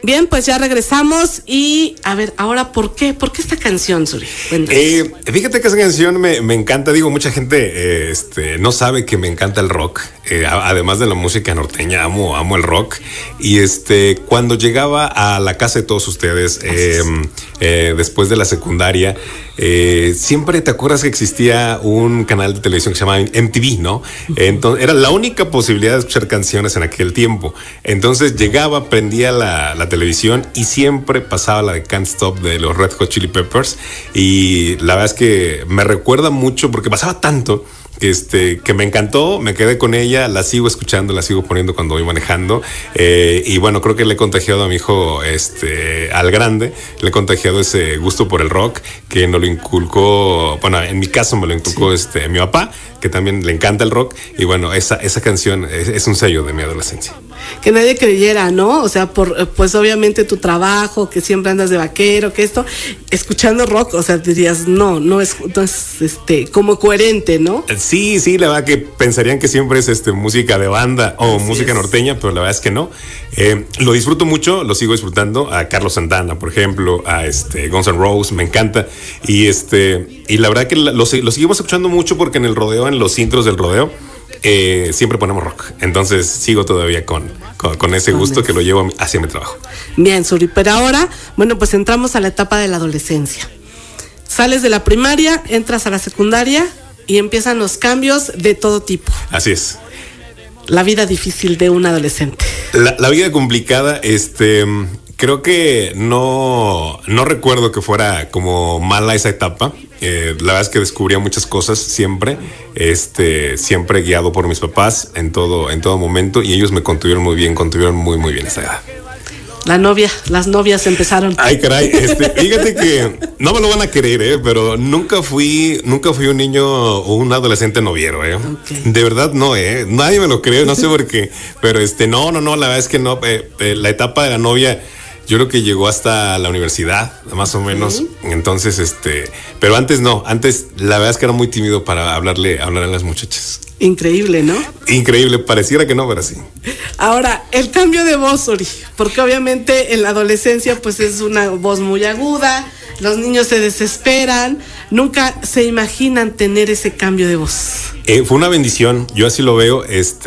Bien, pues ya regresamos y a ver, ahora, ¿por qué? ¿Por qué esta canción, Suri? Fíjate que esa canción me encanta. Digo, mucha gente no sabe que me encanta el rock. Además de la música norteña, amo el rock. Y cuando llegaba a la casa de todos ustedes, después de la secundaria, siempre te acuerdas que existía un canal de televisión que se llamaba MTV, ¿no? Entonces, era la única posibilidad de escuchar canciones en aquel tiempo. Entonces llegaba, prendía la televisión y siempre pasaba la de Can't Stop de los Red Hot Chili Peppers. Y la verdad es que me recuerda mucho porque pasaba tanto que me encantó, me quedé con ella, la sigo escuchando, la sigo poniendo cuando voy manejando, y bueno, creo que le he contagiado a mi hijo, al grande, le he contagiado ese gusto por el rock que nos lo inculcó, bueno, en mi caso me lo inculcó mi papá, que también le encanta el rock, y bueno, esa canción es un sello de mi adolescencia. Que nadie creyera, ¿no? O sea, pues obviamente tu trabajo, que siempre andas de vaquero, que esto, escuchando rock, o sea, dirías, no es como coherente, ¿no? Sí, la verdad que pensarían que siempre es música de banda o Así música es. norteña, pero la verdad es que no. Lo disfruto mucho, lo sigo disfrutando. A Carlos Santana, por ejemplo, a Guns N' Roses, me encanta. Y la verdad que lo seguimos escuchando mucho porque en el rodeo, en los intros del rodeo, siempre ponemos rock. Entonces sigo todavía con ese gusto que lo llevo hacia mi trabajo. Bien, Suri, pero ahora, bueno, pues entramos a la etapa de la adolescencia. Sales de la primaria, entras a la secundaria y empiezan los cambios de todo tipo. Así es. La vida difícil de un adolescente. La vida complicada, creo que no recuerdo que fuera como mala esa etapa. La verdad es que descubría muchas cosas siempre, siempre guiado por mis papás en todo momento, y ellos me contuvieron muy bien esa edad. Las novias empezaron. Ay, caray, fíjate que no me lo van a creer, pero nunca fui un niño o un adolescente noviero, Okay. De verdad no, nadie me lo cree, no sé por qué, pero no, la verdad es que no, la etapa de la novia yo creo que llegó hasta la universidad, más o menos. Sí. Entonces, pero antes no, la verdad es que era muy tímido para hablar a las muchachas. Increíble, ¿no? Increíble, pareciera que no, pero sí. Ahora, el cambio de voz, Uri, porque obviamente en la adolescencia pues es una voz muy aguda, los niños se desesperan, nunca se imaginan tener ese cambio de voz. Fue una bendición, yo así lo veo.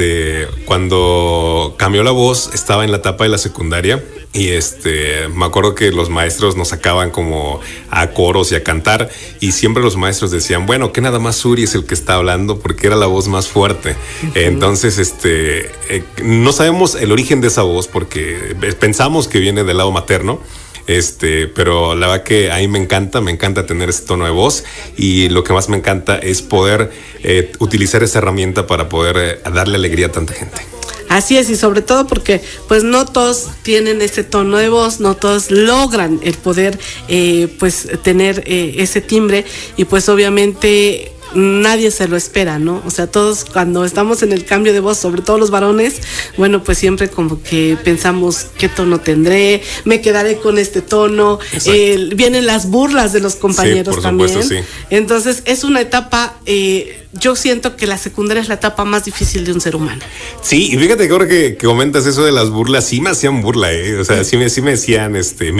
Cuando cambió la voz, estaba en la etapa de la secundaria y me acuerdo que los maestros nos sacaban como a coros y a cantar, y siempre los maestros decían, bueno, que nada más Suri es el que está hablando porque era la voz más fuerte. Uh-huh. Entonces, no sabemos el origen de esa voz porque pensamos que viene del lado materno. Pero la verdad que a mí me encanta tener ese tono de voz, y lo que más me encanta es poder utilizar esa herramienta para poder darle alegría a tanta gente. Así es, y sobre todo porque pues no todos tienen ese tono de voz, no todos logran el poder pues tener ese timbre, y pues obviamente nadie se lo espera, ¿no? O sea, todos cuando estamos en el cambio de voz, sobre todo los varones, bueno, pues siempre como que pensamos qué tono tendré, me quedaré con este tono, vienen las burlas de los compañeros, sí, también. Supuesto, sí. Entonces es una etapa, yo siento que la secundaria es la etapa más difícil de un ser humano. Sí, y fíjate que ahora que comentas eso de las burlas, sí me hacían burla, o sea, sí me decían,